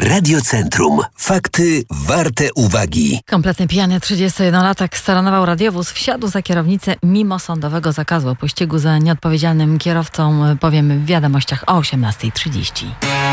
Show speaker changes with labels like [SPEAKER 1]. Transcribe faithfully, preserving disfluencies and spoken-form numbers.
[SPEAKER 1] Radiocentrum. Fakty warte uwagi.
[SPEAKER 2] Kompletnie pijany trzydziestojednolatek staranował radiowóz, wsiadł za kierownicę mimo sądowego zakazu. O pościgu za nieodpowiedzialnym kierowcą powiemy w wiadomościach o osiemnasta trzydzieści.